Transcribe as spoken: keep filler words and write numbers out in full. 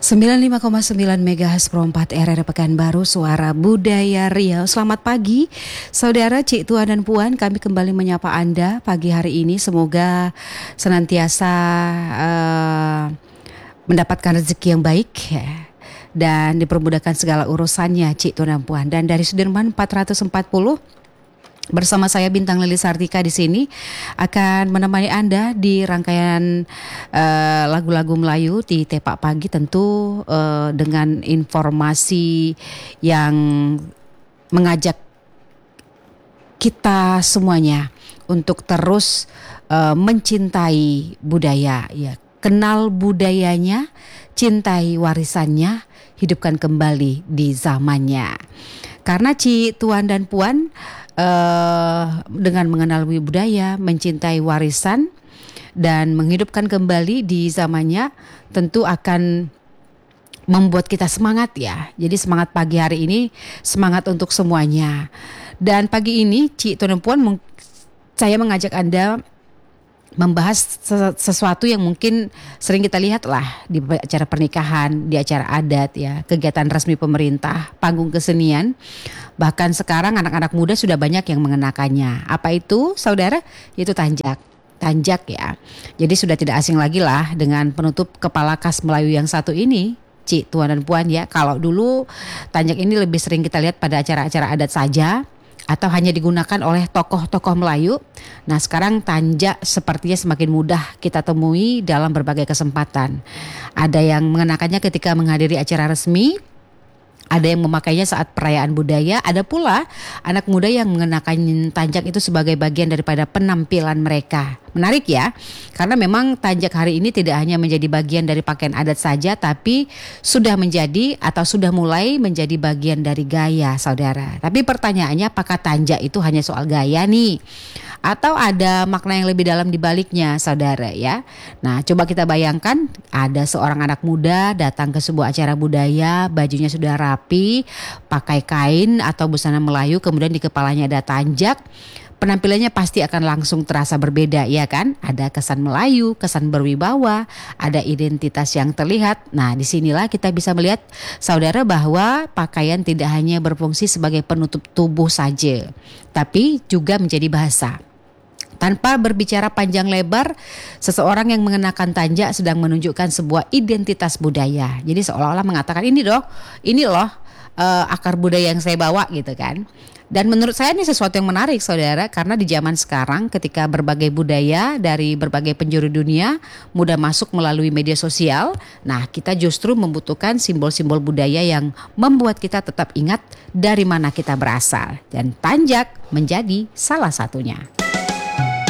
sembilan puluh lima koma sembilan MHz Pro empat R R Pekanbaru, Suara Budaya Riau. Selamat pagi saudara, Cik, Tuan dan Puan. Kami kembali menyapa Anda pagi hari ini. Semoga senantiasa uh, mendapatkan rezeki yang baik ya, dan dipermudahkan segala urusannya, Cik, Tuan dan Puan. Dan dari Sudirman empat ratus empat puluh bersama saya Bintang Lili Sartika di sini akan menemani Anda di rangkaian uh, lagu-lagu Melayu di Tepak Pagi, tentu uh, dengan informasi yang mengajak kita semuanya untuk terus uh, mencintai budaya, ya, kenal budayanya, cintai warisannya, hidupkan kembali di zamannya. Karena Cik, Tuan dan Puan, Uh, dengan mengenal budaya, mencintai warisan, dan menghidupkan kembali di zamannya, tentu akan membuat kita semangat ya. Jadi semangat pagi hari ini, semangat untuk semuanya. Dan pagi ini Cik, Tuan dan Puan, saya mengajak Anda membahas sesuatu yang mungkin sering kita lihat lah di acara pernikahan, di acara adat ya, kegiatan resmi pemerintah, panggung kesenian. Bahkan sekarang anak-anak muda sudah banyak yang mengenakannya. Apa itu, saudara? Itu tanjak. Tanjak ya. Jadi sudah tidak asing lagi lah dengan penutup kepala khas Melayu yang satu ini, Cik, Tuan dan Puan ya. Kalau dulu tanjak ini lebih sering kita lihat pada acara-acara adat saja, atau hanya digunakan oleh tokoh-tokoh Melayu. Nah, sekarang tanjak sepertinya semakin mudah kita temui dalam berbagai kesempatan. Ada yang mengenakannya ketika menghadiri acara resmi, ada yang memakainya saat perayaan budaya, ada pula anak muda yang mengenakan tanjak itu sebagai bagian daripada penampilan mereka. Menarik ya, karena memang tanjak hari ini tidak hanya menjadi bagian dari pakaian adat saja, tapi sudah menjadi atau sudah mulai menjadi bagian dari gaya, saudara. Tapi pertanyaannya, apakah tanjak itu hanya soal gaya nih? Atau ada makna yang lebih dalam di baliknya, saudara ya. Nah, coba kita bayangkan ada seorang anak muda datang ke sebuah acara budaya, bajunya sudah rapi, pakai kain atau busana Melayu, kemudian di kepalanya ada tanjak. Penampilannya pasti akan langsung terasa berbeda, ya kan? Ada kesan Melayu, kesan berwibawa, ada identitas yang terlihat. Nah, disinilah kita bisa melihat, saudara, bahwa pakaian tidak hanya berfungsi sebagai penutup tubuh saja, tapi juga menjadi bahasa. Tanpa berbicara panjang lebar, seseorang yang mengenakan tanjak sedang menunjukkan sebuah identitas budaya. Jadi seolah-olah mengatakan, ini loh, ini loh uh, akar budaya yang saya bawa gitu kan. Dan menurut saya ini sesuatu yang menarik, saudara, karena di zaman sekarang ketika berbagai budaya dari berbagai penjuru dunia mudah masuk melalui media sosial, nah kita justru membutuhkan simbol-simbol budaya yang membuat kita tetap ingat dari mana kita berasal. Dan tanjak menjadi salah satunya.